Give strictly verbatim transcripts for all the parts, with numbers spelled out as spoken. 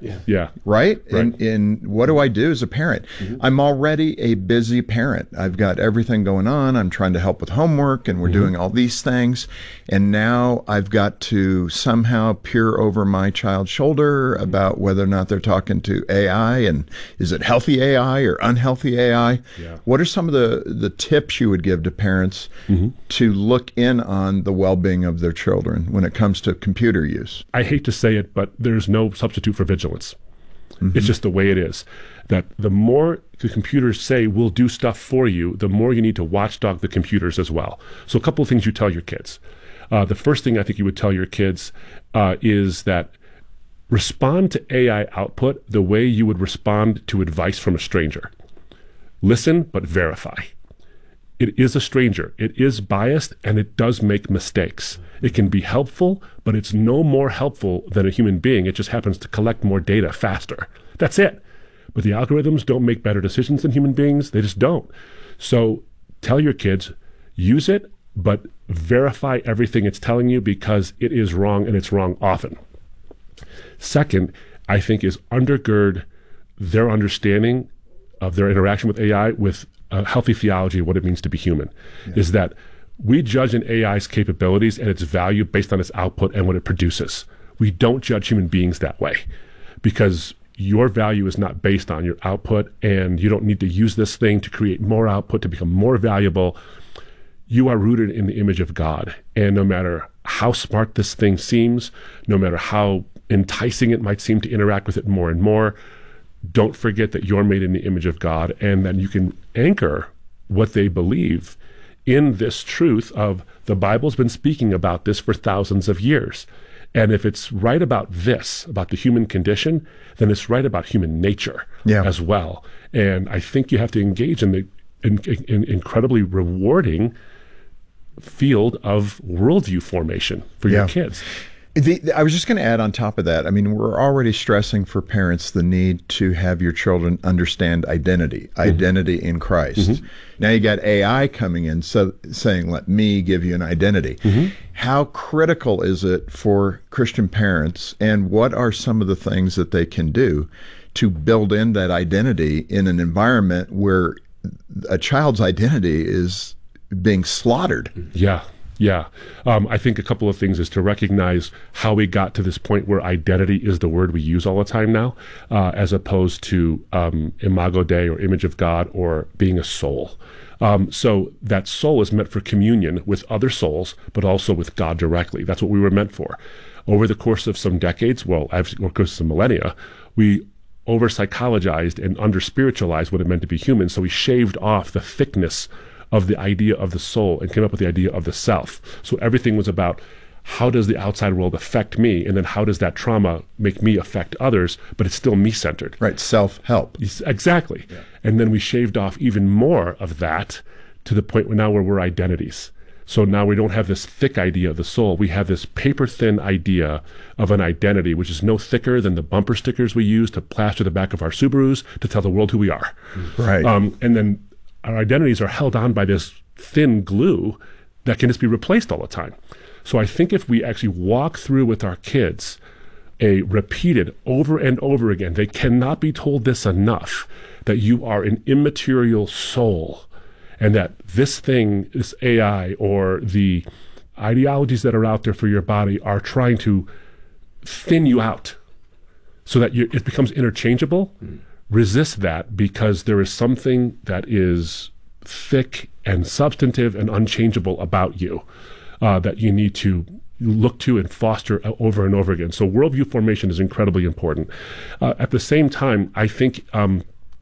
Yeah. Yeah. Right? Right. And, and what do I do as a parent? Mm-hmm. I'm already a busy parent. I've got everything going on. I'm trying to help with homework, and we're mm-hmm. doing all these things. And now I've got to somehow peer over my child's shoulder about whether or not they're talking to A I, and is it healthy A I or unhealthy A I? Yeah. What are some of the, the tips you would give to parents mm-hmm. to look in on the well-being of their children when it comes to computer use? I hate to say it, but there's no substitute for vigilance. Mm-hmm. It's just the way it is. That the more the computers say we'll do stuff for you, the more you need to watchdog the computers as well. So a couple of things you tell your kids. Uh, the first thing I think you would tell your kids uh, is that respond to A I output the way you would respond to advice from a stranger. Listen, but verify. It is a stranger. It is biased, and it does make mistakes. It can be helpful, but it's no more helpful than a human being. It just happens to collect more data faster. That's it. But the algorithms don't make better decisions than human beings. They just don't. So tell your kids, use it, but verify everything it's telling you, because it is wrong, and it's wrong often. Second, I think, is undergird their understanding of their interaction with A I with a healthy theology of what it means to be human. Yeah. Is that we judge an A I's capabilities and its value based on its output and what it produces. We don't judge human beings that way, because your value is not based on your output, and you don't need to use this thing to create more output to become more valuable. You are rooted in the image of God, and no matter how smart this thing seems, no matter how enticing it might seem to interact with it more and more, don't forget that you're made in the image of God, and that you can anchor what they believe in this truth of the Bible's been speaking about this for thousands of years. And if it's right about this, about the human condition, then it's right about human nature yeah. as well. And I think you have to engage in the in, in, incredibly rewarding field of worldview formation for yeah. your kids. The, I was just going to add on top of that, I mean, we're already stressing for parents the need to have your children understand identity, mm-hmm. identity in Christ. Mm-hmm. Now you got A I coming in so, saying, let me give you an identity. Mm-hmm. How critical is it for Christian parents, and what are some of the things that they can do to build in that identity in an environment where a child's identity is being slaughtered? Yeah. Yeah. Um, I think a couple of things is to recognize how we got to this point where identity is the word we use all the time now, uh, as opposed to um, imago Dei or image of God or being a soul. Um, so that soul is meant for communion with other souls, but also with God directly. That's what we were meant for. Over the course of some decades, well, over the course of some millennia, we over-psychologized and under-spiritualized what it meant to be human, so we shaved off the thickness of the idea of the soul and came up with the idea of the self. So everything was about, how does the outside world affect me? And then how does that trauma make me affect others? But it's still me-centered. Right, self-help. Exactly. Yeah. And then we shaved off even more of that to the point where now where we're identities. So now we don't have this thick idea of the soul. We have this paper-thin idea of an identity, which is no thicker than the bumper stickers we use to plaster the back of our Subarus to tell the world who we are. Right. Um, and then our identities are held on by this thin glue that can just be replaced all the time. So I think if we actually walk through with our kids a repeated over and over again, they cannot be told this enough, that you are an immaterial soul, and that this thing, this A I or the ideologies that are out there for your body are trying to thin you out so that you, it becomes interchangeable. Mm. Resist that, because there is something that is thick and substantive and unchangeable about you uh, that you need to look to and foster over and over again. So worldview formation is incredibly important. Uh, at the same time, I think um,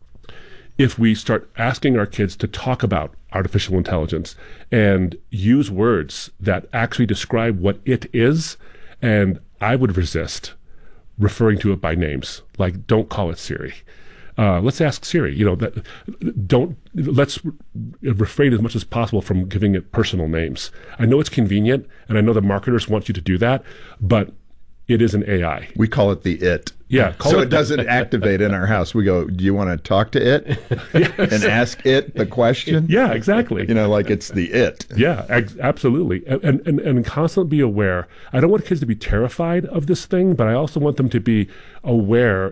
if we start asking our kids to talk about artificial intelligence and use words that actually describe what it is, and I would resist referring to it by names, like don't call it Siri. Uh, let's ask Siri, you know, that don't, let's refrain as much as possible from giving it personal names. I know it's convenient, and I know the marketers want you to do that, but it is an A I. We call it the it. Yeah. So it, it doesn't activate in our house. We go, do you want to talk to it? Yes. And ask it the question? Yeah, exactly. You know, like it's the it. Yeah, ex- absolutely. And, and, and constantly be aware. I don't want kids to be terrified of this thing, but I also want them to be aware